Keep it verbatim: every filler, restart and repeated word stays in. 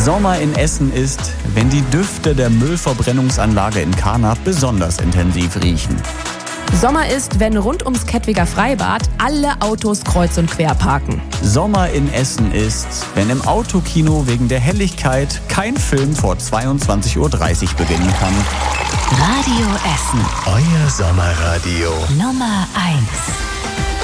Sommer in Essen ist, wenn die Düfte der Müllverbrennungsanlage in Karnap besonders intensiv riechen. Sommer ist, wenn rund ums Kettwiger Freibad alle Autos kreuz und quer parken. Sommer in Essen ist, wenn im Autokino wegen der Helligkeit kein Film vor zweiundzwanzig Uhr dreißig beginnen kann. Radio Essen. Euer Sommerradio. Nummer eins.